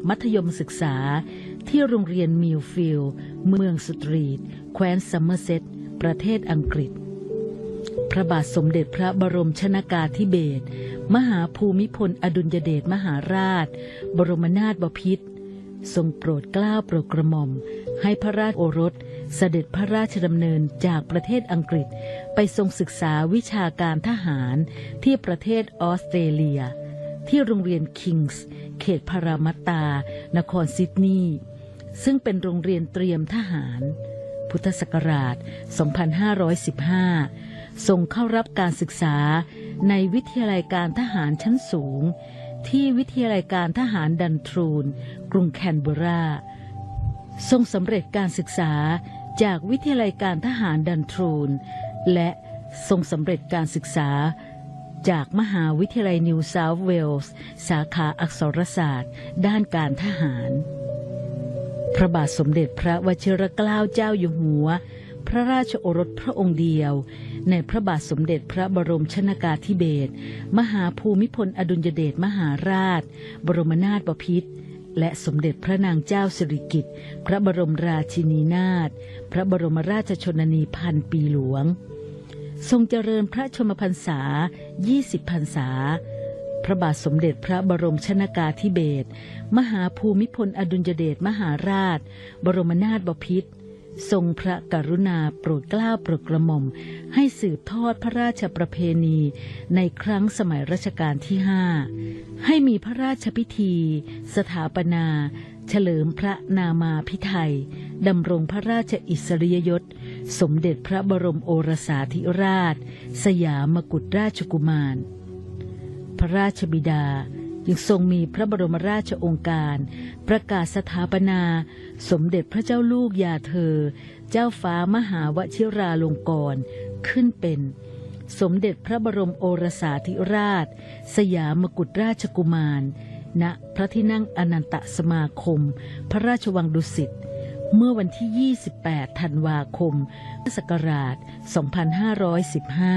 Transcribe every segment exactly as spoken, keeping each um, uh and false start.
มัธยมศึกษาที่โรงเรียนมิลฟิลด์เมืองสตรีทแคว้นซัมเมอร์เซตประเทศอังกฤษพระบาทสมเด็จพระบรมชนกาธิเบศรมหาภูมิพลอดุลยเดชมหาราชบรมนาถบพิตรทรงโปรดเกล้าโปรดกระหม่อมให้พระราชโอรสเสด็จพระราชดำเนินจากประเทศอังกฤษไปทรงศึกษาวิชาการทหารที่ประเทศออสเตรเลียที่โรงเรียนคิงส์เขตพารามัตตานครซิดนีย์ซึ่งเป็นโรงเรียนเตรียมทหารพุทธศักราช สองพันห้าร้อยสิบห้า ทรงเข้ารับการศึกษาในวิทยาลัยการทหารชั้นสูงที่วิทยาลัยการทหารดันทรูนกรุงแคนเบอร์ราทรงสำเร็จการศึกษาจากวิทยาลัยการทหารดันทรูนและทรงสำเร็จการศึกษาจากมหาวิทยาลัยนิวเซาท์เวลส์สาขาอักษรศาสตร์ด้านการทหารพระบาทสมเด็จพระวชิรเกล้าเจ้าอยู่หัวพระราชโอรสพระองค์เดียวในพระบาทสมเด็จพระบรมชนกาธิเบศรมหาภูมิพลอดุลยเดชมหาราชบรมนาถบพิตรและสมเด็จพระนางเจ้าสิริกิติ์พระบรมราชินีนาถพระบรมราชชนนีพันปีหลวงทรงเจริญพระชนมพรรษายี่สิบพรรษาพระบาทสมเด็จพระบรมชนกาธิเบศรมหาภูมิพลอดุลยเดชมหาราชบรมนาถบพิตรทรงพระกรุณาโปรดเกล้าโปรดกระหม่อมให้สืบทอดพระราชประเพณีในครั้งสมัยรัชกาลที่ห้าให้มีพระราชพิธีสถาปนาเฉลิมพระนามาภิไธยดำรงพระราชอิสริยยศสมเด็จพระบรมโอรสาธิราชสยามกุฎราชกุมารพระราชบิดายังทรงมีพระบรมราชโองการประกาศสถาปนาสมเด็จพระเจ้าลูกยาเธอเจ้าฟ้ามหาวชิราลงกรณ์ขึ้นเป็นสมเด็จพระบรมโอรสาธิราชสยามกุฎราชกุมารณพระที่นั่งอนันตสมาคมพระราชวังดุสิตเมื่อวันที่ยี่สิบแปดธันวาคมพุทธศักราชสองพันห้าร้อยสิบห้า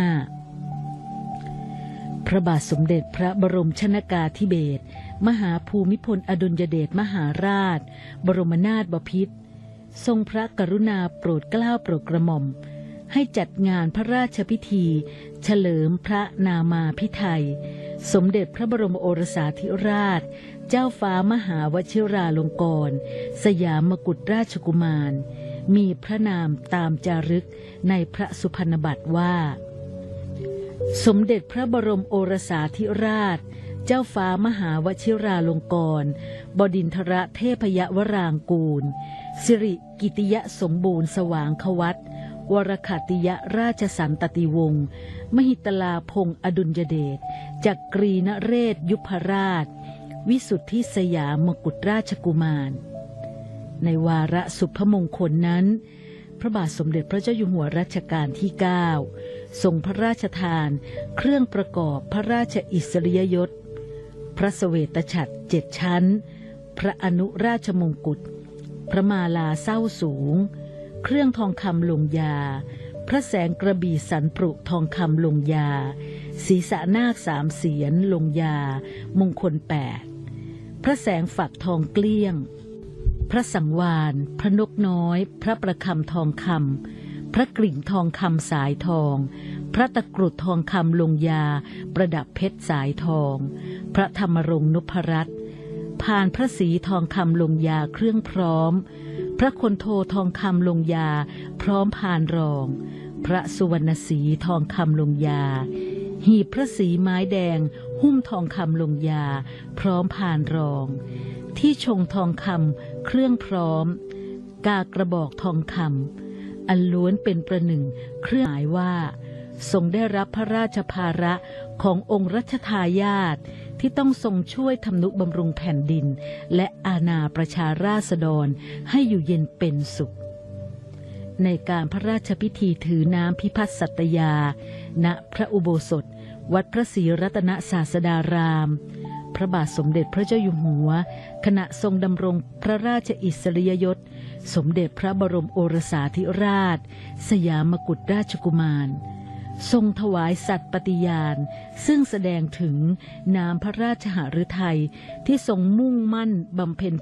พระบาทสมเด็จพระบรมชนกาธิเบศรมหาภูมิพลอดุลยเดชมหาราชบรมนาถบพิตรทรงพระกรุณาโปรดเกล้าโปรดกระหม่อมให้จัดงานพระราชพิธีเฉลิมพระนามาภิไธยสมเด็จพระบรมโอรสาธิราชเจ้าฟ้ามหาวชิราลงกรณ์สยามกุฎราชกุมารมีพระนามตามจารึกในพระสุพรรณบัตรว่าสมเด็จพระบรมโอรสาธิราชเจ้าฟ้ามหาวชิราลงกรณ์บดินทรเทพยวรางกูลสิริกิติยสมบูรณ์สว่างควัตวรขัตติยราชสันตติวงศ์มหิตลาพงศ์อดุลยเดชจักรีนเรศยุพราชวิสุทธิสยามกุฎราชกุมารในวาระสุพมงคลนั้นพระบาทสมเด็จพระเจ้าอยู่หัวรัชกาลที่เก้าทรงพระราชทานเครื่องประกอบพระราชอิสริยยศพระเสวตฉัตรเจ็ดชั้นพระอนุราชมงกุฎพระมาลาเศร้าสูงเครื่องทองคำลงยาพระแสงกระบี่สันปรุทองคำลงยาศีรษะนาคสามเสียนลงยามงคลแปดพระแสงฝักทองเกลี้ยงพระสังวาลพระนกน้อยพระประคำทองคำพระกริ่งทองคำสายทองพระตะกรุดทองคำลงยาประดับเพชรสายทองพระธรรมรงค์นพรัตน์พานพระศรีทองคำลงยาเครื่องพร้อมพระคนโททองคำลงยาพร้อมพานรองพระสุวรรณศรีทองคำลงยาหีบพระศรีไม้แดงหุ้มทองคำลงยาพร้อมพานรองที่ชงทองคำเครื่องพร้อมกากระบอกทองคำอันล้วนเป็นประหนึ่งเครื่องหมายว่าทรงได้รับพระราชภาระขององค์รัชทายาทที่ต้องทรงช่วยทำนุบำรุงแผ่นดินและอาณาประชาราษฎรให้อยู่เย็นเป็นสุขในการพระราชพิธีถือน้ำพิพัฒน์สัตยาณพระอุโบสถวัดพระศรีรัตนศาสดารามพระบาทสมเด็จพระเจ้าอยู่หัวขณะทรงดำรงพระราชอิสริยยศสมเด็จพระบรมโอรสาธิราชสยามกุฎราชกุมารทรงถวายสัตย์ปฏิญาณซึ่งแสดงถึงน้ำพระราชหฤทัยที่ทรงมุ่งมั่นบำเพ็ญ